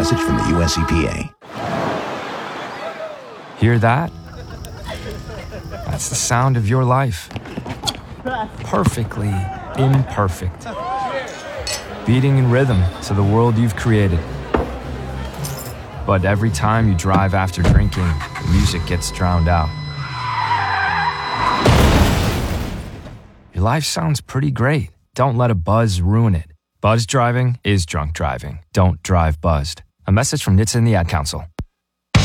message from the US EPA. Hear that? That's the sound of your life. Perfectly imperfect. Beating in rhythm to the world you've created. But every time you drive after drinking, the music gets drowned out. Your life sounds pretty great. Don't let a buzz ruin it. Buzz driving is drunk driving. Don't drive buzzed. A message from NHTSA and the Ad Council.